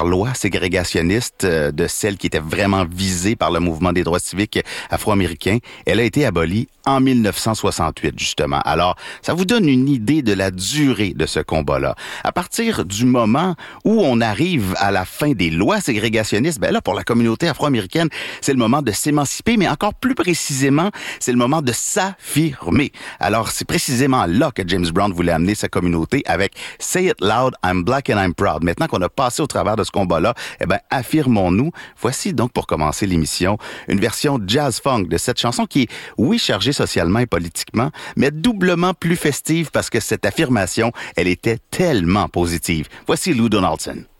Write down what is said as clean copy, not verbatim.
loi ségrégationniste de celle qui était vraiment visée par le mouvement des droits civiques afro-américains, elle a été abolie en 1968, justement. Alors, ça vous donne une idée de la durée de ce combat-là. À partir du moment où on arrive à la fin des lois ségrégationnistes, ben là, pour la communauté afro-américaine, c'est le moment de s'émanciper, mais encore plus précisément, c'est le moment de s'affirmer. Alors, c'est précisément là que James Brown voulait amener sa communauté avec Say It Loud, I'm Black and I'm Proud. Maintenant qu'on a passé au travers de ce combat-là, eh ben, affirmons-nous. Voici donc, pour commencer l'émission, une version jazz-funk de cette chanson qui est, oui, chargée socialement et politiquement, mais doublement plus festive parce que cette affirmation, elle était tellement positive. Voici Lou Donaldson.